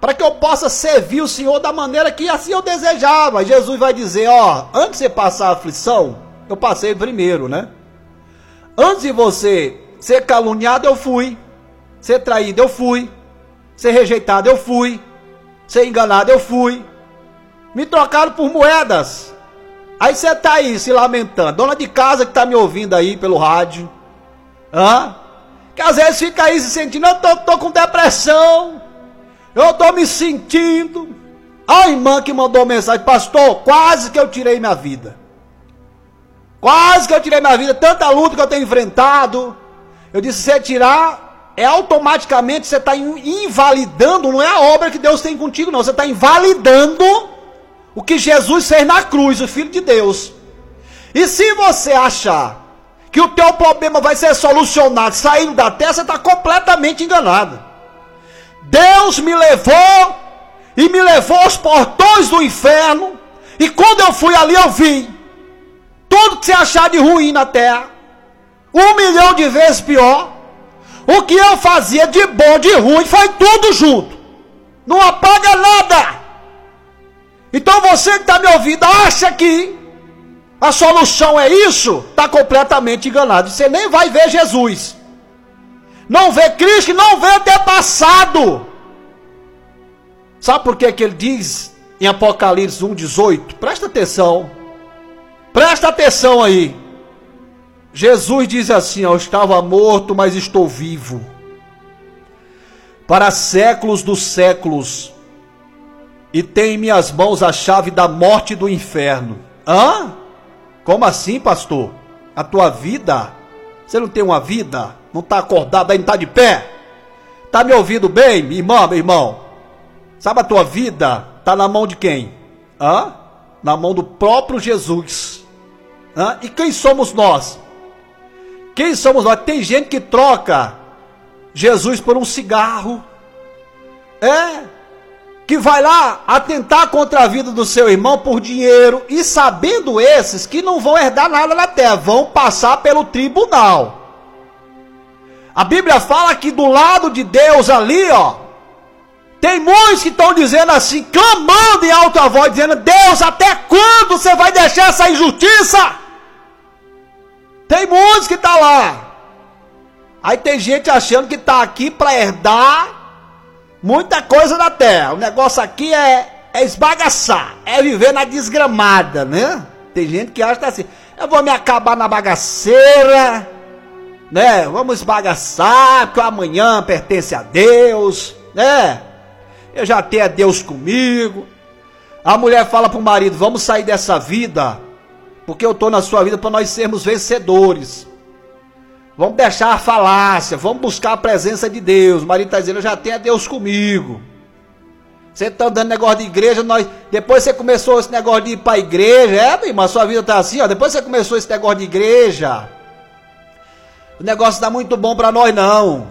para que eu possa servir o Senhor da maneira que assim eu desejava. Jesus vai dizer, ó, antes de você passar a aflição, eu passei primeiro, né? Antes de você ser caluniado, eu fui. Ser traído, eu fui. Ser rejeitado, eu fui. Ser enganado, eu fui. Me trocaram por moedas. Aí você tá aí se lamentando. Dona de casa que tá me ouvindo aí pelo rádio. Que às vezes fica aí se sentindo, eu tô com depressão. Eu tô me sentindo. A irmã que mandou mensagem, pastor, quase que eu tirei minha vida. Quase que eu tirei minha vida, tanta luta que eu tenho enfrentado. Eu disse, se você tirar, automaticamente você está invalidando, não é a obra que Deus tem contigo, não. Você está invalidando o que Jesus fez na cruz, o Filho de Deus. E se você achar que o teu problema vai ser solucionado saindo da terra, você está completamente enganado. Deus me levou e me levou aos portões do inferno, e quando eu fui ali eu vi tudo que você achar de ruim na terra, 1 milhão de vezes pior. O que eu fazia de bom, de ruim, foi tudo junto. Não apaga nada. Então você que está me ouvindo, acha que a solução é isso? Está completamente enganado. Você nem vai ver Jesus. Não vê Cristo, não vê até passado. Sabe por que ele diz em Apocalipse 1,18? Presta atenção. Presta atenção aí. Jesus diz assim, eu estava morto, mas estou vivo. Para séculos dos séculos. E tenho em minhas mãos a chave da morte e do inferno. Como assim, pastor? A tua vida? Você não tem uma vida? Não está acordado, aí não está de pé? Está me ouvindo bem, minha irmã, meu irmão? Sabe, a tua vida está na mão de quem? Na mão do próprio Jesus. E quem somos nós? Quem somos nós? Tem gente que troca Jesus por um cigarro. Que vai lá atentar contra a vida do seu irmão por dinheiro. E sabendo esses que não vão herdar nada na terra, vão passar pelo tribunal. A Bíblia fala que do lado de Deus ali, tem muitos que estão dizendo assim, clamando em alta voz, dizendo, Deus, até quando você vai deixar essa injustiça? Tem muitos que estão lá. Aí tem gente achando que está aqui para herdar muita coisa na terra. O negócio aqui é esbagaçar, é viver na desgramada, né? Tem gente que acha assim, eu vou me acabar na bagaceira, né? Vamos esbagaçar, porque o amanhã pertence a Deus, né? Eu já tenho a Deus comigo. A mulher fala para o marido, vamos sair dessa vida, porque eu estou na sua vida para nós sermos vencedores. Vamos deixar a falácia, vamos buscar a presença de Deus. O marido está dizendo, eu já tenho a Deus comigo. Você está dando negócio de igreja, depois você começou esse negócio de ir para a igreja, minha irmã, sua vida está assim, depois você começou esse negócio de igreja, o negócio está muito bom para nós não.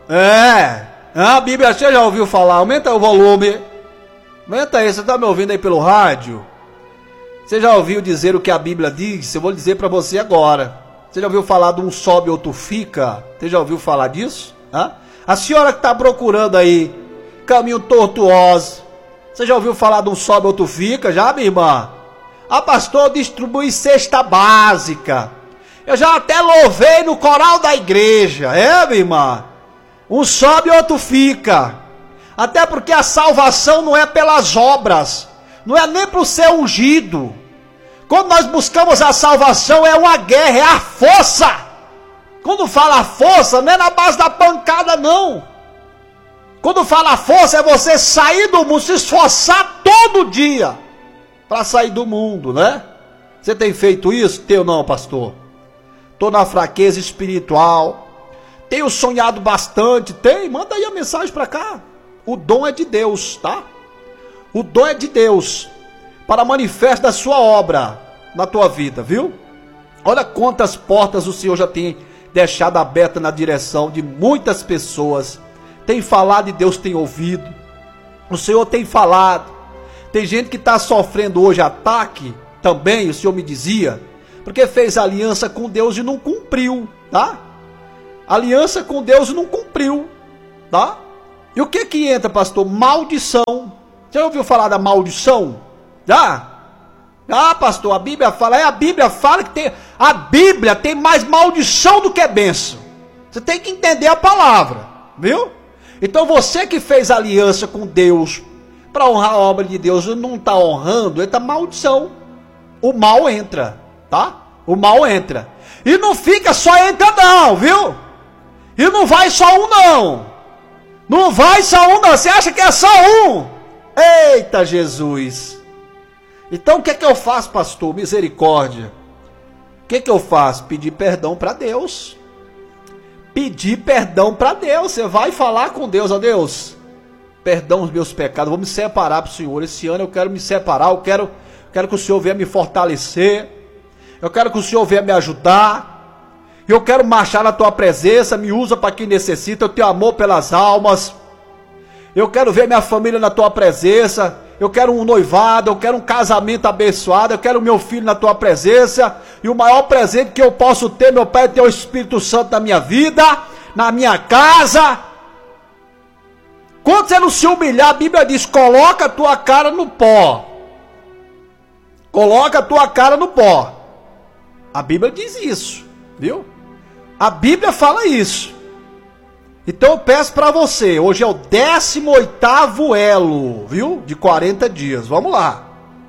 A Bíblia, você já ouviu falar? Aumenta o volume. Aumenta aí, você está me ouvindo aí pelo rádio? Você já ouviu dizer o que a Bíblia diz? Eu vou dizer para você agora. Você já ouviu falar de um sobe, outro fica? Você já ouviu falar disso? A senhora que está procurando aí caminho tortuoso, você já ouviu falar de um sobe, outro fica? Já, minha irmã? Pastor, distribui cesta básica. Eu já até louvei no coral da igreja. Minha irmã? Um sobe, outro fica. Até porque a salvação não é pelas obras, não é nem para ser ungido. Quando nós buscamos a salvação é uma guerra, é a força. Quando fala força, não é na base da pancada não. Quando fala força é você sair do mundo, se esforçar todo dia para sair do mundo, né? Você tem feito isso? Teu não, pastor. Estou na fraqueza espiritual. Tenho sonhado bastante. Manda aí a mensagem para cá. O dom é de Deus, tá? O dom é de Deus para manifestar da sua obra na tua vida, viu? Olha quantas portas o Senhor já tem deixado abertas na direção de muitas pessoas. Tem falado e Deus tem ouvido. O Senhor tem falado. Tem gente que está sofrendo hoje ataque também, o Senhor me dizia, porque fez aliança com Deus e não cumpriu, tá? Aliança com Deus e não cumpriu, tá? E o que entra, pastor? Maldição. Você já ouviu falar da maldição? Já? Ah, pastor, a Bíblia fala que a Bíblia tem mais maldição do que bênção. Você tem que entender a palavra, viu? Então você que fez aliança com Deus para honrar a obra de Deus e não está honrando, entra maldição. O mal entra, tá? O mal entra. E não fica só entra não, viu? E não vai só um não. Não vai só um não. Você acha que é só um? Eita Jesus. Então o que é que eu faço, pastor? Misericórdia. O que é que eu faço? Pedir perdão para Deus. Pedir perdão para Deus. Você vai falar com Deus, ó Deus, perdão os meus pecados, vou me separar para o Senhor. Esse ano eu quero me separar, eu quero que o Senhor venha me fortalecer, eu quero que o Senhor venha me ajudar, eu quero marchar na tua presença, me usa para quem necessita, eu tenho amor pelas almas, eu quero ver minha família na tua presença, eu quero um noivado, eu quero um casamento abençoado, eu quero o meu filho na tua presença, e o maior presente que eu posso ter, meu Pai, é ter o Espírito Santo na minha vida, na minha casa. Quando você não se humilhar, a Bíblia diz, coloca a tua cara no pó. Coloca a tua cara no pó. A Bíblia diz isso, viu? A Bíblia fala isso. Então eu peço para você, hoje é o 18º elo, viu? De 40 dias, vamos lá.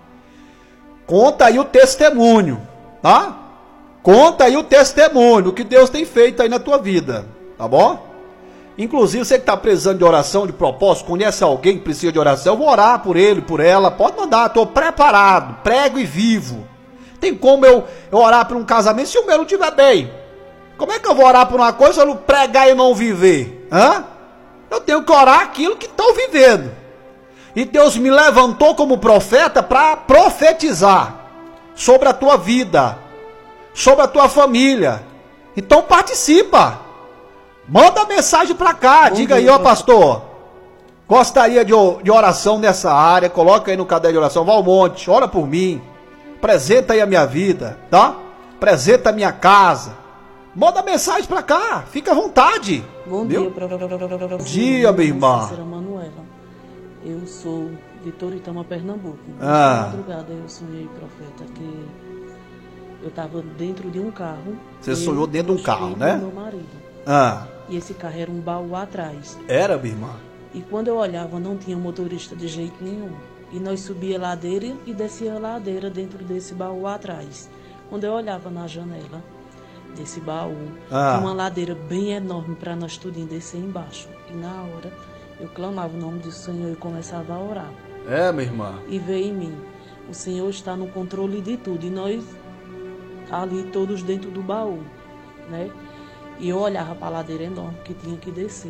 Conta aí o testemunho, tá? Conta aí o testemunho, o que Deus tem feito aí na tua vida, tá bom? Inclusive, você que está precisando de oração, de propósito, conhece alguém que precisa de oração, eu vou orar por ele, por ela, pode mandar, estou preparado, prego e vivo. Tem como eu orar por um casamento se o meu não estiver bem? Como é que eu vou orar por uma coisa se eu não pregar e não viver? Hã? Eu tenho que orar aquilo que estou vivendo. E Deus me levantou como profeta para profetizar sobre a tua vida, sobre a tua família. Então participa. Manda mensagem para cá, diga aí, ó pastor, gostaria de oração nessa área, coloca aí no caderno de oração, Valmonte, ora por mim, apresenta aí a minha vida, tá? Apresenta a minha casa, manda mensagem para cá, fica à vontade. Bom dia, professor. Bom dia, minha irmã. Manuela. Eu sou de Toritama, Pernambuco. Na madrugada eu sonhei, profeta, que eu estava dentro de um carro. Você sonhou dentro de um carro, né? Meu marido. E esse carro era um baú atrás. Era, minha irmã? E quando eu olhava, não tinha motorista de jeito nenhum. E nós subia a ladeira e descia a ladeira dentro desse baú atrás. Quando eu olhava na janela desse baú, tinha uma ladeira bem enorme para nós tudinho descer embaixo. E na hora, eu clamava o nome do Senhor e começava a orar. É, minha irmã? E veio em mim, o Senhor está no controle de tudo. E nós ali todos dentro do baú, né? E eu olhava para a ladeira enorme que tinha que descer.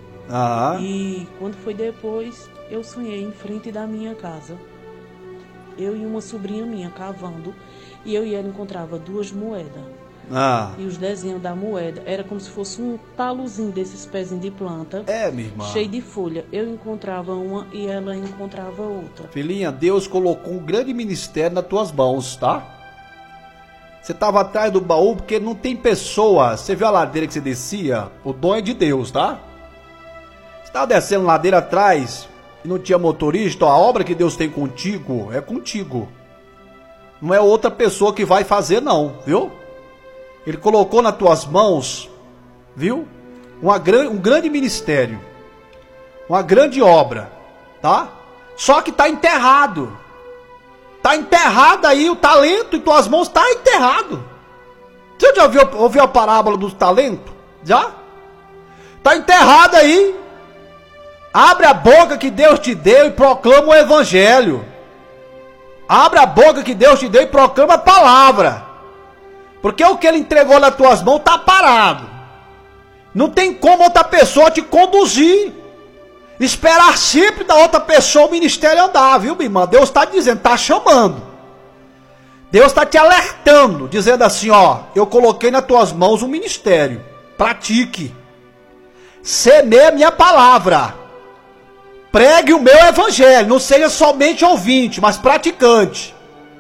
E quando foi depois, eu sonhei em frente da minha casa. Eu e uma sobrinha minha cavando. E eu e ela encontrava 2 moedas. E os desenhos da moeda era como se fosse um talozinho desses pezinhos de planta. É, minha irmã. Cheio de folha. Eu encontrava uma e ela encontrava outra. Filhinha, Deus colocou um grande ministério nas tuas mãos, tá? Você estava atrás do baú porque não tem pessoa. Você viu a ladeira que você descia? O dom é de Deus, tá? Você estava descendo ladeira atrás e não tinha motorista. Ó, a obra que Deus tem contigo é contigo. Não é outra pessoa que vai fazer não, viu? Ele colocou nas tuas mãos, viu? Um grande ministério. Uma grande obra, tá? Só que está enterrado. Está enterrado aí o talento em tuas mãos, está enterrado. Você já ouviu a parábola do talento? Já? Está enterrado aí. Abre a boca que Deus te deu e proclama o evangelho. Abre a boca que Deus te deu e proclama a palavra. Porque o que ele entregou nas tuas mãos está parado. Não tem como outra pessoa te conduzir. Esperar sempre da outra pessoa o ministério andar, viu, minha irmã? Deus está dizendo, está chamando. Deus está te alertando, dizendo assim, ó, eu coloquei nas tuas mãos um ministério. Pratique. Semeie a minha palavra. Pregue o meu evangelho. Não seja somente ouvinte, mas praticante.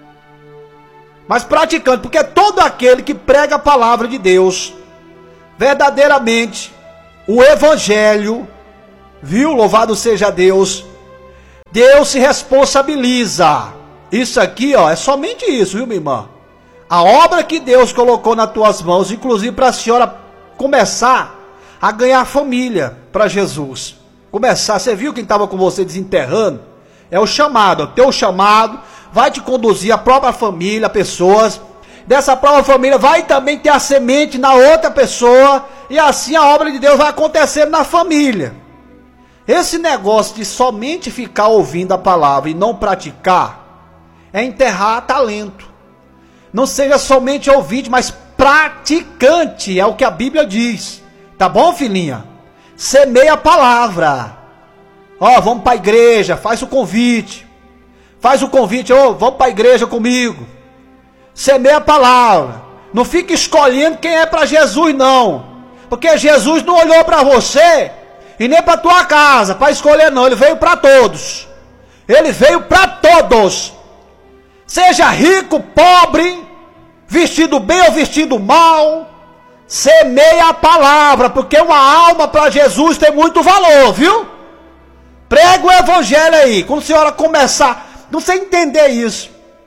Mas praticante, porque todo aquele que prega a palavra de Deus, verdadeiramente, o evangelho, Viu? Louvado seja Deus. Deus se responsabiliza. Isso aqui, ó, é somente isso, viu, minha irmã? A obra que Deus colocou nas tuas mãos, inclusive para a senhora começar a ganhar família para Jesus. Começar, você viu quem estava com você desenterrando? É o chamado, o teu chamado vai te conduzir à própria família, pessoas. Dessa própria família vai também ter a semente na outra pessoa. E assim a obra de Deus vai acontecer na família. Esse negócio de somente ficar ouvindo a palavra e não praticar é enterrar talento. Não seja somente ouvinte, mas praticante, é o que a Bíblia diz. Tá bom, filhinha? Semeia a palavra. Ó, vamos para a igreja, faz o convite. Faz o convite, ó, vamos para a igreja comigo. Semeia a palavra. Não fica escolhendo quem é para Jesus, não. Porque Jesus não olhou para você e nem para tua casa para escolher, não. Ele veio para todos. Ele veio para todos. Seja rico, pobre, vestido bem ou vestido mal, semeia a palavra, porque uma alma para Jesus tem muito valor, viu? Prega o evangelho aí. Quando a senhora começar, não sei entender isso,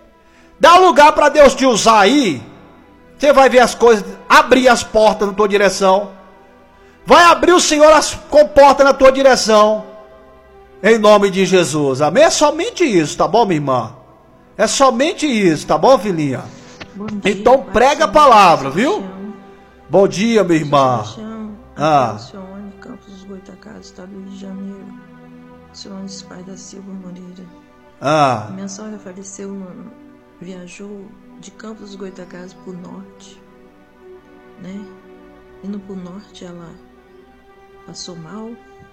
dá lugar para Deus te usar aí, você vai ver as coisas, abrir as portas na tua direção. Vai abrir o Senhor as portas na tua direção, em nome de Jesus, amém? É somente isso, tá bom, minha irmã? É somente isso, tá bom, filhinha? Bom dia, então prega a palavra, viu? Bom dia, minha irmã. Campos dos Goitacazes, estado do Rio de Janeiro. Soares, pai da Silva Moreira. Minha sogra faleceu, viajou de Campos dos Goitacazes pro norte, né? Indo pro norte, ela passou mal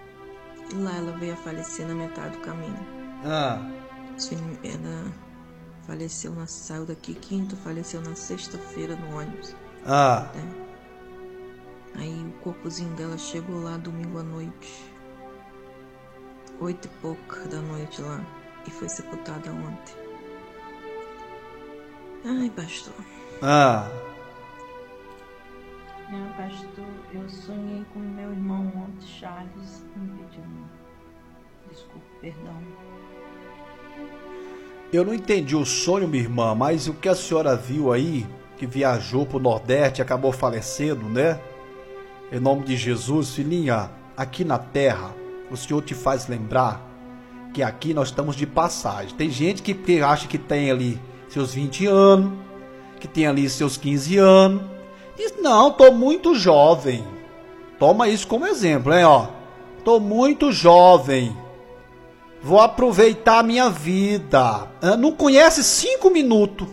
e lá ela veio a falecer na metade do caminho. Ela faleceu, saiu daqui quinta, faleceu na sexta-feira no ônibus. Né? Aí o corpozinho dela chegou lá domingo à noite, 8 e pouca da noite lá, e foi sepultada ontem. Ai, pastor. Pastor, eu sonhei com meu irmão ontem, Charles, me pedindo desculpa, perdão. Eu não entendi o sonho, minha irmã, mas o que a senhora viu aí, que viajou para o Nordeste e acabou falecendo, né? Em nome de Jesus, filhinha, aqui na terra, o Senhor te faz lembrar que aqui nós estamos de passagem. Tem gente que acha que tem ali seus 20 anos, que tem ali seus 15 anos. Diz, não, estou muito jovem. Toma isso como exemplo, hein, ó. Estou muito jovem. Vou aproveitar a minha vida. Não conhece 5 minutos.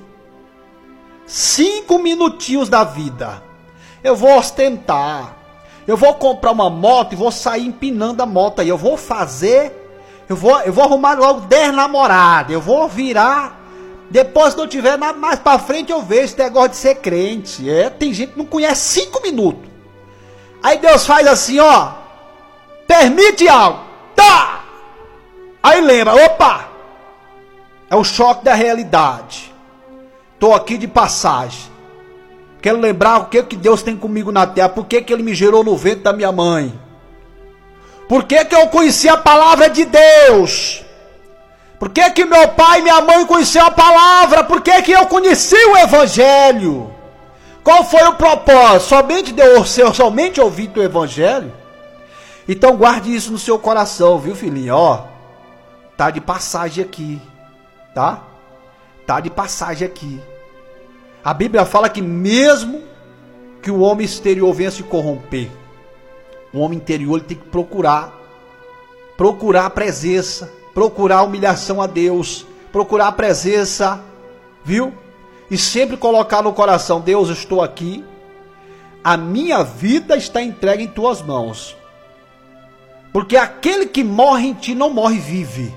5 minutinhos da vida. Eu vou ostentar. Eu vou comprar uma moto e vou sair empinando a moto aí. Eu vou fazer. Eu vou arrumar logo 10 namoradas. Eu vou virar. Depois, se não tiver nada mais pra frente, eu vejo esse negócio de ser crente. Tem gente que não conhece 5 minutos. Aí Deus faz assim, ó. Permite algo. Tá! Aí lembra, opa! É o choque da realidade. Tô aqui de passagem. Quero lembrar o que Deus tem comigo na terra. Por que Ele me gerou no ventre da minha mãe. Por que eu conheci a palavra de Deus. Por que meu pai e minha mãe conheceram a palavra? Por que eu conheci o evangelho? Qual foi o propósito? Somente ouvir o evangelho? Então guarde isso no seu coração, viu, filhinha? Ó, tá de passagem aqui, tá? Tá de passagem aqui. A Bíblia fala que mesmo que o homem exterior venha se corromper, o homem interior ele tem que procurar a presença, procurar a humilhação a Deus, procurar a presença, viu? E sempre colocar no coração, Deus, eu estou aqui, a minha vida está entregue em tuas mãos. Porque aquele que morre em ti não morre, vive.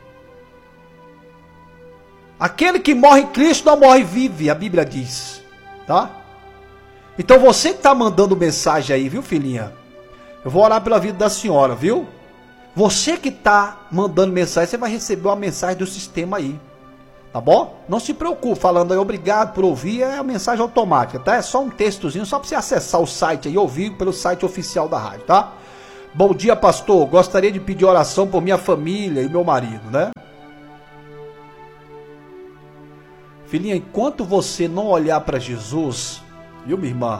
Aquele que morre em Cristo não morre, vive, a Bíblia diz, tá? Então você que está mandando mensagem aí, viu, filhinha? Eu vou orar pela vida da senhora, viu? Você que está mandando mensagem, você vai receber uma mensagem do sistema aí, tá bom? Não se preocupe, falando aí, obrigado por ouvir, é a mensagem automática, tá? É só um textozinho, só para você acessar o site aí, ouvir pelo site oficial da rádio, tá? Bom dia, pastor. Gostaria de pedir oração por minha família e meu marido, né? Filhinha, enquanto você não olhar para Jesus, viu, minha irmã?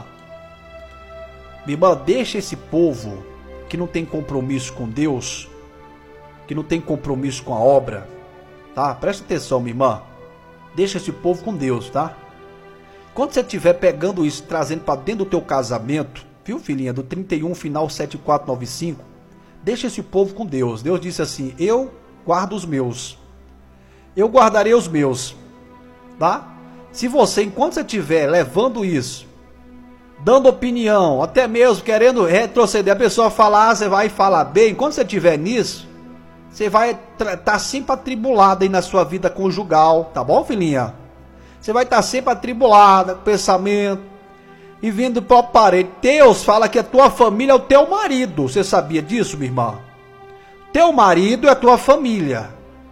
Minha irmã, deixa esse povo que não tem compromisso com Deus, que não tem compromisso com a obra, tá? Presta atenção, minha irmã. Deixa esse povo com Deus, tá? Quando você estiver pegando isso, trazendo para dentro do teu casamento, viu, filhinha, do 31, final 7495, deixa esse povo com Deus. Deus disse assim, eu guardo os meus. Eu guardarei os meus, tá? Se você, enquanto você estiver levando isso, dando opinião, até mesmo querendo retroceder, a pessoa falar, você vai falar bem, enquanto você estiver nisso, você vai estar sempre atribulado aí na sua vida conjugal, tá bom, filhinha? Você vai estar sempre atribulada com pensamento e vindo para o parede. Deus fala que a tua família é o teu marido. Você sabia disso, minha irmã? Teu marido é a tua família.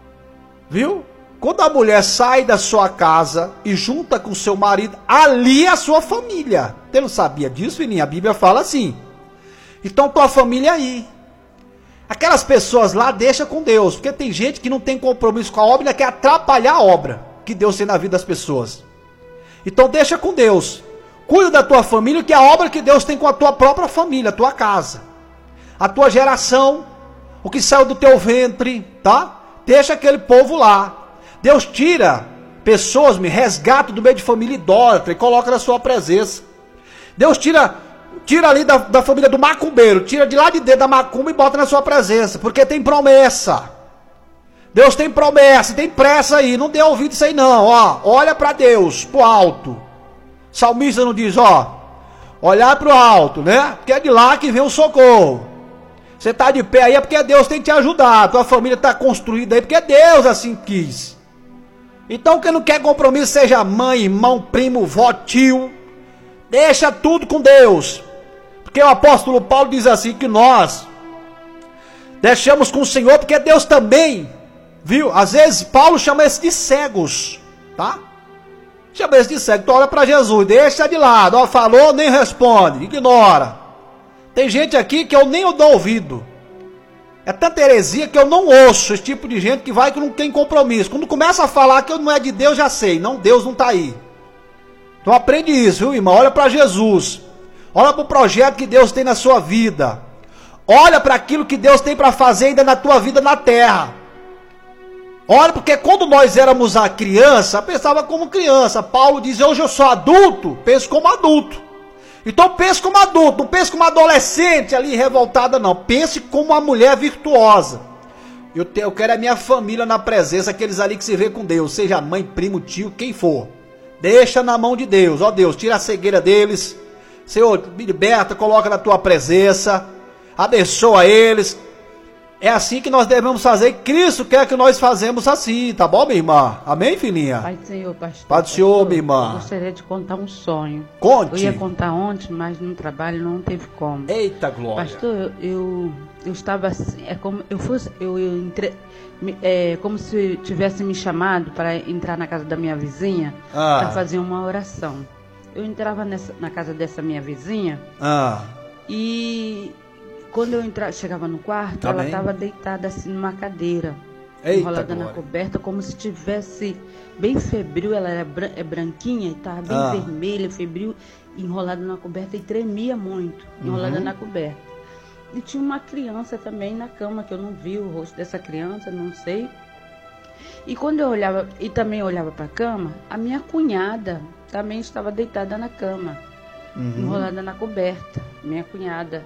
Viu? Quando a mulher sai da sua casa e junta com seu marido, ali é a sua família. Você não sabia disso, filhinha? A Bíblia fala assim. Então tua família é aí. Aquelas pessoas lá, deixa com Deus. Porque tem gente que não tem compromisso com a obra e quer atrapalhar a obra que Deus tem na vida das pessoas. Então deixa com Deus. Cuida da tua família, que é a obra que Deus tem com a tua própria família, a tua casa, a tua geração, o que saiu do teu ventre, tá? Deixa aquele povo lá. Deus tira pessoas, me resgata do meio de família idólatra e coloca na sua presença. Deus tira ali da família do macumbeiro, tira de lá de dentro da macumba e bota na sua presença, porque tem promessa. Deus tem promessa, tem pressa aí, não dê ouvido isso aí não, ó, olha para Deus, pro alto. Salmista não diz, ó, olhar pro alto, né? Porque é de lá que vem o socorro. Você tá de pé aí é porque Deus tem te ajudado, tua família tá construída aí porque Deus assim quis. Então quem não quer compromisso, seja mãe, irmão, primo, vó, tio, deixa tudo com Deus. Porque o apóstolo Paulo diz assim, que nós deixamos com o Senhor, porque Deus também, viu? Às vezes Paulo chama esse de cegos, tá? Chama esse de cego. Então olha para Jesus, deixa de lado, ó, falou, nem responde, ignora. Tem gente aqui que eu nem dou ouvido. É tanta heresia que eu não ouço esse tipo de gente que vai que não tem compromisso. Quando começa a falar que não é de Deus, já sei, não, Deus não está aí. Então aprende isso, viu, irmão? Olha para Jesus. Olha para o projeto que Deus tem na sua vida. Olha para aquilo que Deus tem para fazer ainda na tua vida na terra. Olha, porque quando nós éramos a criança, pensava como criança. Paulo diz, hoje eu sou adulto, penso como adulto. Então pense como adulto, não pense como adolescente ali revoltada não. Pense como uma mulher virtuosa. Eu quero a minha família na presença, aqueles ali que se vê com Deus, seja mãe, primo, tio, quem for. Deixa na mão de Deus, ó Deus, tira a cegueira deles. Senhor, me liberta, coloca na tua presença, abençoa eles. É assim que nós devemos fazer. Cristo quer que nós fazemos assim, tá bom, minha irmã? Amém, filhinha? Pai do Senhor, pastor. Pai do Senhor, minha irmã. Eu gostaria de contar um sonho. Conte. Eu ia contar ontem, mas no trabalho não teve como. Eita glória. Pastor, eu estava assim, como se tivesse me chamado para entrar na casa da minha vizinha para fazer uma oração. Eu entrava na casa dessa minha vizinha e quando eu chegava no quarto, ela estava deitada assim numa cadeira, enrolada na coberta, como se tivesse bem febril. Ela é branquinha e estava bem vermelha, febril, enrolada na coberta e tremia muito, enrolada na coberta. E tinha uma criança também na cama, que eu não vi o rosto dessa criança, não sei. E quando eu olhava, e também olhava para a cama, a minha cunhada também estava deitada na cama, enrolada na coberta, minha cunhada.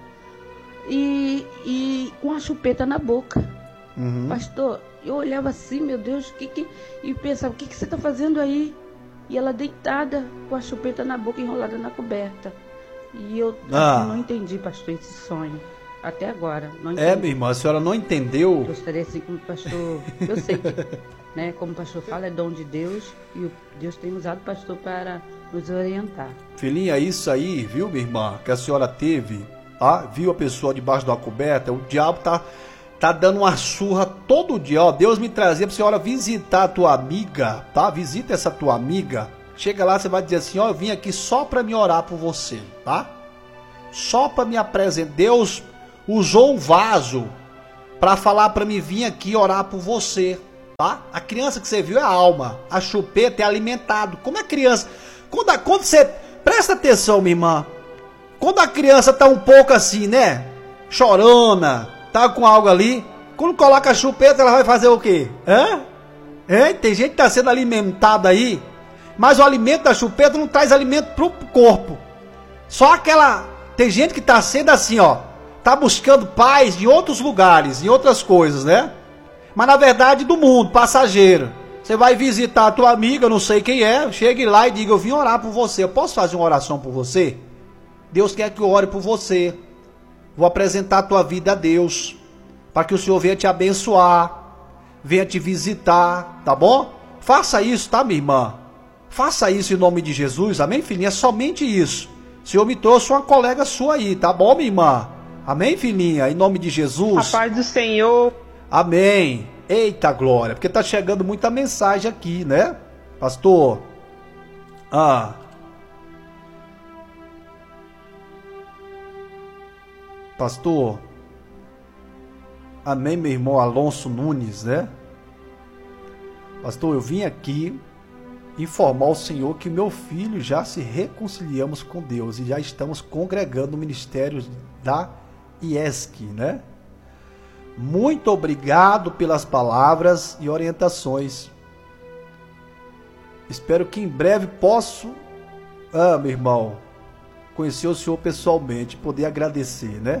E com a chupeta na boca. Pastor, eu olhava assim, meu Deus, e pensava, o que você está fazendo aí? E ela deitada com a chupeta na boca, enrolada na coberta. E eu não entendi, pastor, esse sonho. Até agora, não entendi. Minha irmã, a senhora não entendeu? Gostaria assim, como pastor, eu sei que, né, como o pastor fala, é dom de Deus, e Deus tem usado o pastor para nos orientar. Filhinha, isso aí, viu, minha irmã, que a senhora teve, viu a pessoa debaixo da coberta, o diabo tá dando uma surra todo dia, ó. Deus me trazia pra senhora visitar a tua amiga, tá? Visita essa tua amiga. Chega lá, você vai dizer assim, ó, eu vim aqui só pra me orar por você, tá? Só pra me apresentar. Deus usou um vaso para falar para mim vir aqui orar por você, tá? A criança que você viu é a alma, a chupeta é alimentado. Como é criança? Quando você... Presta atenção, minha irmã. Quando a criança tá um pouco assim, né? Chorona, tá com algo ali. Quando coloca a chupeta, ela vai fazer o quê? Tem gente que tá sendo alimentada aí, mas o alimento da chupeta não traz alimento pro corpo. Só aquela... Tem gente que tá sendo assim, ó. Tá buscando paz em outros lugares, em outras coisas, né? Mas na verdade do mundo, passageiro. Você vai visitar a tua amiga, não sei quem é, chegue lá e diga, eu vim orar por você. Eu posso fazer uma oração por você? Deus quer que eu ore por você. Vou apresentar a tua vida a Deus, para que o Senhor venha te abençoar, venha te visitar, tá bom? Faça isso, tá, minha irmã? Faça isso em nome de Jesus, amém, filhinha? É somente isso. O Senhor me trouxe uma colega sua aí, tá bom, minha irmã? Amém, filhinha? Em nome de Jesus. A paz do Senhor. Amém. Eita glória, porque tá chegando muita mensagem aqui, né? Pastor. Pastor. Amém, meu irmão Alonso Nunes, né? Pastor, eu vim aqui informar ao Senhor que meu filho já se reconciliamos com Deus e já estamos congregando no ministério da IESC, né? Muito obrigado pelas palavras e orientações. Espero que em breve possa, meu irmão, conhecer o Senhor pessoalmente, poder agradecer, né?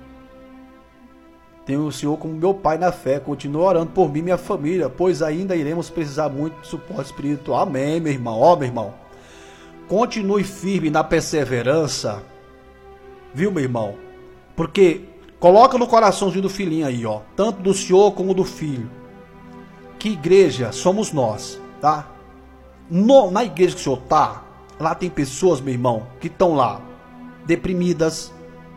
Tenho o Senhor como meu pai na fé. Continue orando por mim e minha família, pois ainda iremos precisar muito de suporte espiritual. Amém, meu irmão. Ó, meu irmão. Continue firme na perseverança. Viu, meu irmão? Porque coloca no coraçãozinho do filhinho aí, ó. Tanto do Senhor como do filho. Que igreja somos nós, tá? Na igreja que o Senhor tá, lá tem pessoas, meu irmão, que estão lá deprimidas,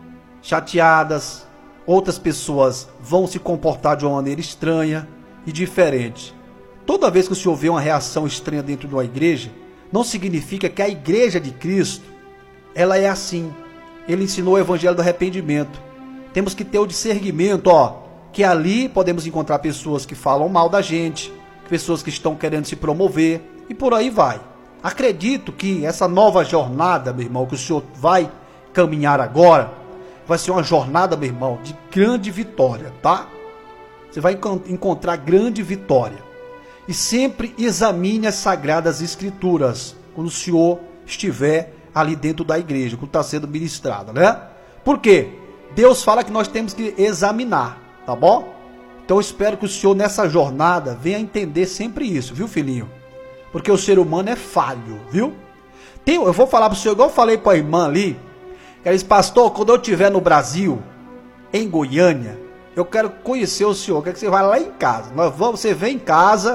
chateadas. Outras pessoas vão se comportar de uma maneira estranha e diferente. Toda vez que o Senhor vê uma reação estranha dentro de uma igreja, não significa que a igreja de Cristo, ela é assim. Ele ensinou o evangelho do arrependimento. Temos que ter o discernimento, ó, que ali podemos encontrar pessoas que falam mal da gente, pessoas que estão querendo se promover e por aí vai. Acredito que essa nova jornada, meu irmão, que o Senhor vai caminhar agora, vai ser uma jornada, meu irmão, de grande vitória, tá? Você vai encontrar grande vitória. E sempre examine as Sagradas Escrituras quando o Senhor estiver ali dentro da igreja, quando está sendo ministrada, né? Por quê? Deus fala que nós temos que examinar, tá bom? Então eu espero que o Senhor nessa jornada venha entender sempre isso, viu, filhinho? Porque o ser humano é falho, viu? Eu vou falar para o Senhor, igual eu falei para a irmã ali, ela disse, pastor, quando eu estiver no Brasil, em Goiânia, eu quero conhecer o senhor, eu quero que você vá lá em casa. Você vem em casa,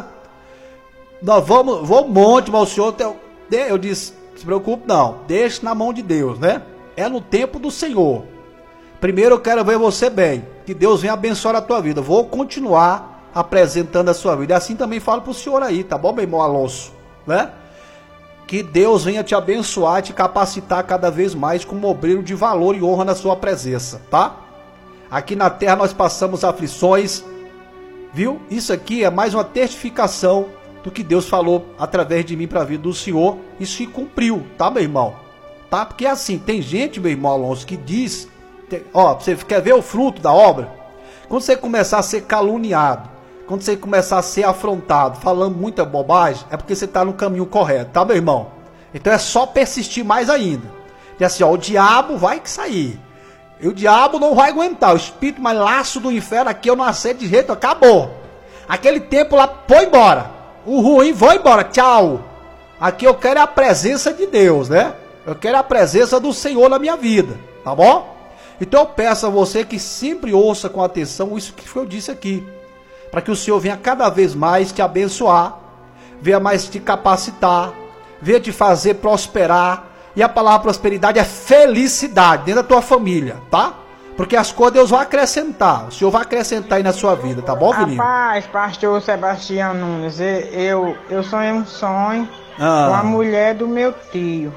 nós vamos um monte, mas o senhor, eu disse, não se preocupe não, deixe na mão de Deus, né? É no tempo do Senhor. Primeiro eu quero ver você bem, que Deus venha abençoar a tua vida. Vou continuar apresentando a sua vida. E assim também falo para o senhor aí, tá bom, meu irmão Alonso, né? Que Deus venha te abençoar e te capacitar cada vez mais como obreiro de valor e honra na sua presença, tá? Aqui na terra nós passamos aflições, viu? Isso aqui é mais uma testificação do que Deus falou através de mim para a vida do Senhor. Isso se cumpriu, tá, meu irmão? Tá? Porque assim, tem gente, meu irmão Alonso, que diz, ó, você quer ver o fruto da obra? Quando você começar a ser caluniado, quando você começar a ser afrontado, falando muita bobagem, é porque você está no caminho correto, tá, meu irmão? Então é só persistir mais ainda. E assim, ó, o diabo vai sair. E o diabo não vai aguentar. O espírito mais laço do inferno aqui, eu não aceito de jeito, acabou. Aquele tempo lá, foi embora. O ruim, foi embora, tchau. Aqui eu quero a presença de Deus, né? Eu quero a presença do Senhor na minha vida, tá bom? Então eu peço a você que sempre ouça com atenção isso que eu disse aqui. Para que o Senhor venha cada vez mais te abençoar, venha mais te capacitar, venha te fazer prosperar. E a palavra prosperidade é felicidade dentro da tua família, tá? Porque as coisas Deus vai acrescentar. O Senhor vai acrescentar aí na sua vida, tá bom, filhinho? Rapaz, pastor Sebastião Nunes, eu sonhei um sonho com a mulher do meu tio.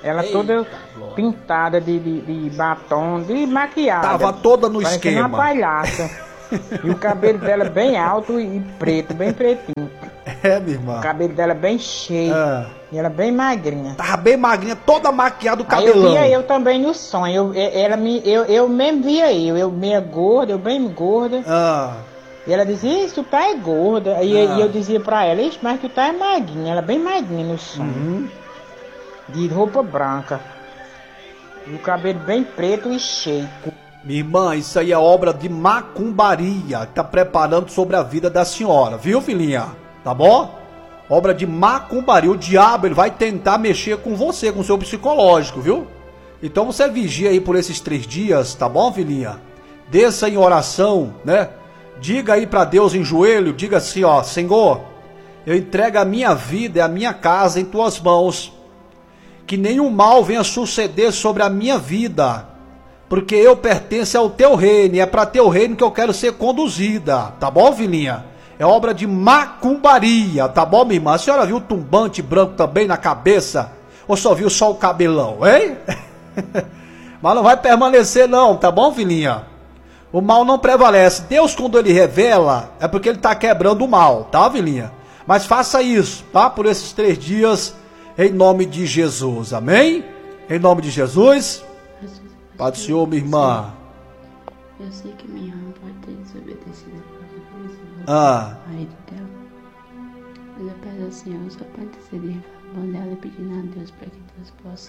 Ela toda pintada de batom, de maquiagem. Tava toda no esquema. Uma palhaça. E o cabelo dela bem alto e preto, bem pretinho. É, minha irmã. O cabelo dela bem cheio. E ela bem magrinha. Tava bem magrinha, toda maquiada, o cabelão. Aí eu via eu também no sonho. Eu mesmo via eu meia gorda, eu bem gorda. E ela dizia, isso tu tá é gorda. E eu dizia pra ela, isso, mas tu tá é magrinha. Ela bem magrinha no sonho. De roupa branca. E o cabelo bem preto e cheio. Minha irmã, isso aí é obra de macumbaria, que tá preparando sobre a vida da senhora, viu, filhinha? Tá bom? Obra de macumbaria. O diabo, ele vai tentar mexer com você, com o seu psicológico, viu? Então você vigia aí por esses 3 dias, tá bom, filhinha? Desça em oração, né? Diga aí pra Deus em joelho, diga assim, ó, Senhor, eu entrego a minha vida e a minha casa em tuas mãos. Que nenhum mal venha suceder sobre a minha vida. Porque eu pertenço ao teu reino, e é para teu reino que eu quero ser conduzida, tá bom, filhinha? É obra de macumbaria, tá bom, minha irmã? A senhora viu o tumbante branco também na cabeça? Ou só viu só o cabelão, hein? Mas não vai permanecer não, tá bom, filhinha? O mal não prevalece. Deus, quando ele revela, é porque ele tá quebrando o mal, tá, filhinha? Mas faça isso, tá? Por esses 3 dias, em nome de Jesus, amém? Em nome de Jesus. Pai do Senhor, minha irmã. Eu sei que minha irmã pode ter desobedecido a marido dela. Mas eu peço ao Senhor só para interceder a favor dela e pedindo a Deus para que Deus possa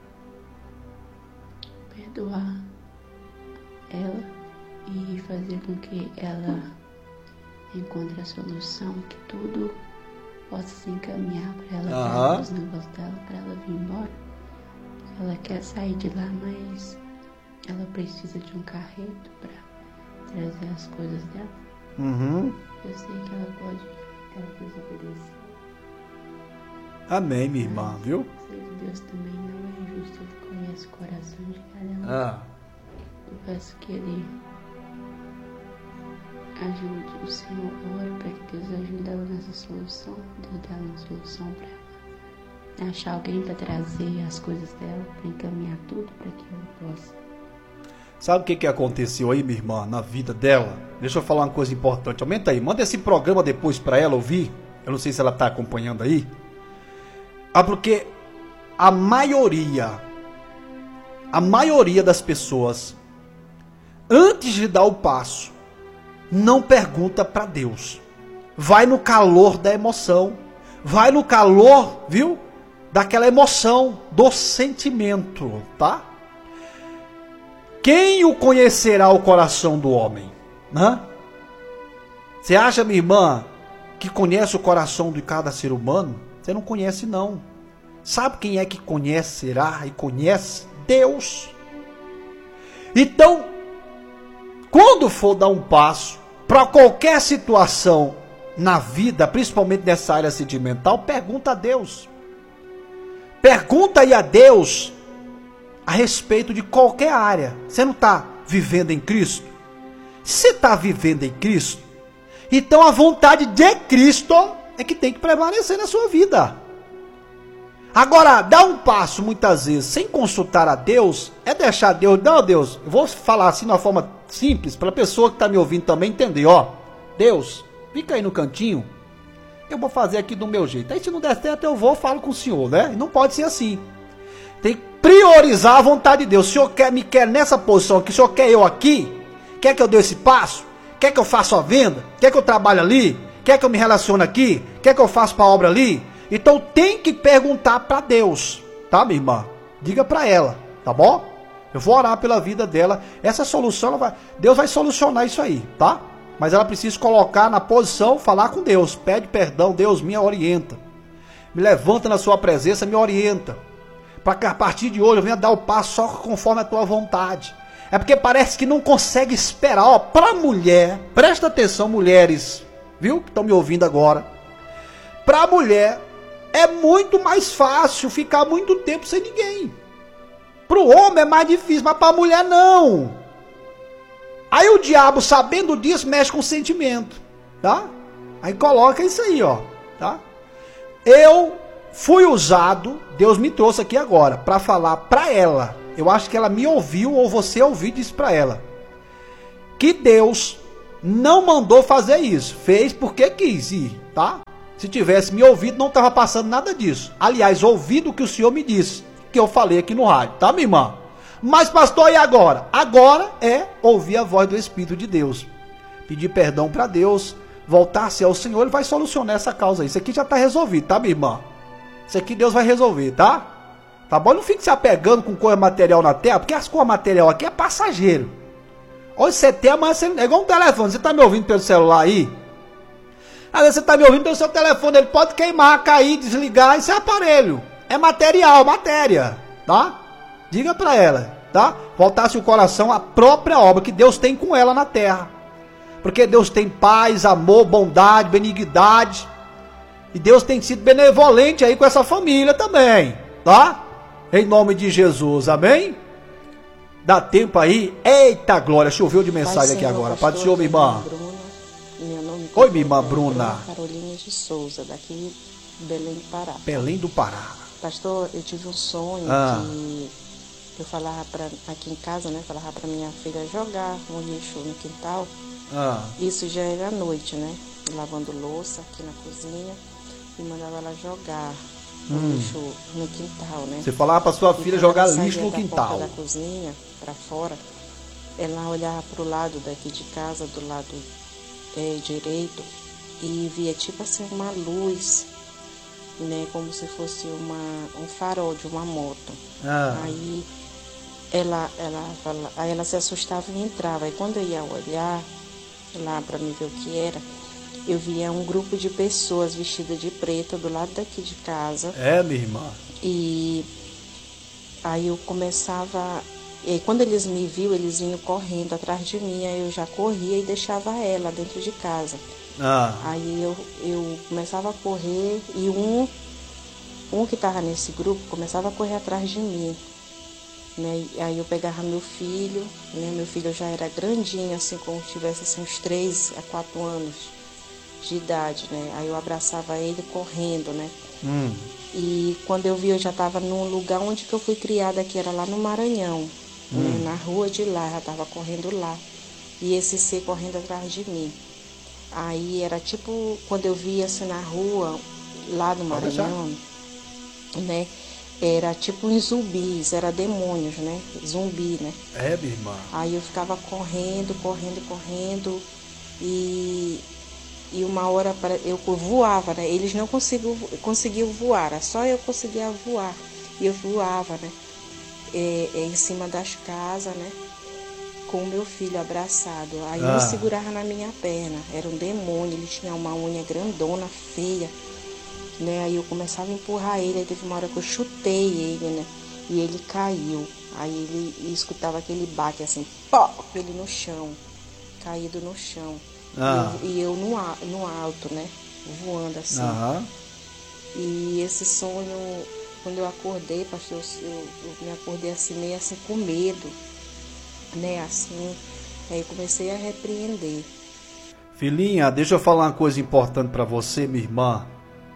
perdoar ela e fazer com que ela encontre a solução, que tudo possa se encaminhar para ela, para os negócios dela, para ela vir embora. Ela quer sair de lá, mas ela precisa de um carreto para trazer as coisas dela. Eu sei que ela pode desobedecer. Amém, minha irmã, viu? Eu sei que Deus também não é injusto, Ele conhece o coração de cada um. Eu peço que Ele ajude o Senhor, ore para que Deus ajude ela nessa solução. Deus dá uma solução para ela. Achar alguém para trazer as coisas dela, para encaminhar tudo para que ela possa. Sabe o que aconteceu aí, minha irmã, na vida dela? Deixa eu falar uma coisa importante. Aumenta aí, manda esse programa depois para ela ouvir. Eu não sei se ela está acompanhando aí. Porque a maioria das pessoas, antes de dar o passo, não pergunta para Deus. Vai no calor da emoção. Vai no calor, viu? Daquela emoção, do sentimento, tá? Quem o conhecerá o coração do homem? Você acha, minha irmã, que conhece o coração de cada ser humano? Você não conhece, não. Sabe quem é que conhecerá e conhece? Deus. Então, quando for dar um passo para qualquer situação na vida, principalmente nessa área sentimental, pergunta a Deus. Pergunta aí a Deus a respeito de qualquer área. Você não está vivendo em Cristo? Se está vivendo em Cristo, então a vontade de Cristo é que tem que prevalecer na sua vida. Agora, dar um passo muitas vezes sem consultar a Deus, é deixar Deus, não, Deus, eu vou falar assim de uma forma simples, para a pessoa que está me ouvindo também entender, Deus, fica aí no cantinho, eu vou fazer aqui do meu jeito. Aí se não der certo eu vou, falo com o Senhor, né? E não pode ser assim. Tem que priorizar a vontade de Deus. O Senhor me quer nessa posição aqui, o Senhor quer eu aqui, quer que eu dê esse passo, quer que eu faça a venda, quer que eu trabalhe ali, quer que eu me relacione aqui, quer que eu faça para a obra ali. Então tem que perguntar para Deus, tá, minha irmã? Diga para ela, tá bom? Eu vou orar pela vida dela. Essa solução, Deus vai solucionar isso aí, tá? Mas ela precisa colocar na posição, falar com Deus. Pede perdão, Deus me orienta. Me levanta na sua presença, me orienta. Para que a partir de hoje eu venha dar o passo só conforme a tua vontade. É porque parece que não consegue esperar. Para mulher, presta atenção, mulheres, viu? Que estão me ouvindo agora. Para mulher, é muito mais fácil ficar muito tempo sem ninguém. Para o homem é mais difícil, mas para a mulher não. Aí o diabo, sabendo disso, mexe com o sentimento, tá? Aí coloca isso aí, tá? Eu fui usado, Deus me trouxe aqui agora, para falar para ela. Eu acho que ela me ouviu, ou você ouviu, disse para ela. Que Deus não mandou fazer isso. Fez porque quis ir, tá? Se tivesse me ouvido, não estava passando nada disso. Aliás, ouvido o que o Senhor me disse, que eu falei aqui no rádio, tá, minha irmã? Mas, pastor, e agora? Agora é ouvir a voz do Espírito de Deus. Pedir perdão para Deus, voltar-se ao Senhor, Ele vai solucionar essa causa aí. Isso aqui já está resolvido, tá, minha irmã? Isso aqui Deus vai resolver, tá? Tá bom? Não fique se apegando com coisa material na terra, porque as coisas material aqui é passageiro. Hoje você tem, amanhã você... É igual um telefone. Você tá me ouvindo pelo celular aí? Às vezes você tá me ouvindo pelo seu telefone. Ele pode queimar, cair, desligar. Isso é aparelho. É material, matéria. Tá? Diga pra ela. Tá? Voltasse o coração à própria obra que Deus tem com ela na terra. Porque Deus tem paz, amor, bondade, benignidade. E Deus tem sido benevolente aí com essa família também. Tá? Em nome de Jesus. Amém? Dá tempo aí? Eita glória, choveu de mensagem aqui agora. Pode ser, minha irmã. Oi, minha irmã Bruna. Carolina de Souza, daqui de Belém do Pará. Belém do Pará. Pastor, eu tive um sonho que eu falava aqui em casa, né? Falava pra minha filha jogar um lixo no quintal. Isso já era à noite, né? Lavando louça aqui na cozinha e mandava ela jogar lixo no quintal, né? Você falava pra sua filha jogar lixo no quintal. Da cozinha para fora, ela olhava pro lado daqui de casa, do lado direito, e via tipo assim uma luz, né? Como se fosse um farol de uma moto. Aí ela se assustava e entrava. E quando eu ia olhar lá para me ver o que era, eu via um grupo de pessoas vestidas de preto do lado daqui de casa. Minha irmã. E aí eu começava... E quando eles me viam, eles vinham correndo atrás de mim. Aí eu já corria e deixava ela dentro de casa. Aí eu começava a correr e um que estava nesse grupo começava a correr atrás de mim. Né? Aí eu pegava meu filho, né? Meu filho já era grandinho, assim, como se tivesse assim, uns 3 a 4 anos de idade, né? Aí eu abraçava ele correndo, né? E quando eu vi, eu já estava num lugar onde que eu fui criada, que era lá no Maranhão, né? Na rua de lá, já estava correndo lá. E esse ser correndo atrás de mim. Aí era tipo, quando eu via assim na rua, lá no Maranhão, né? Era tipo uns zumbis, era demônios, né? Zumbi, né? Minha irmã. Aí eu ficava correndo. E uma hora eu voava, né? Eles não conseguiam voar, era só eu conseguia voar. E eu voava, né? Em cima das casas, né? Com o meu filho abraçado. Aí eu segurava na minha perna. Era um demônio, ele tinha uma unha grandona, feia. Né? Aí eu começava a empurrar ele, aí teve uma hora que eu chutei ele, né? E ele caiu. Aí ele escutava aquele baque assim, pó, ele no chão, caído no chão. E eu no alto, né? Voando assim. E esse sonho, quando eu acordei, pastor, eu me acordei assim, meio assim com medo, né? Assim, aí eu comecei a repreender. Filhinha, deixa eu falar uma coisa importante para você, minha irmã.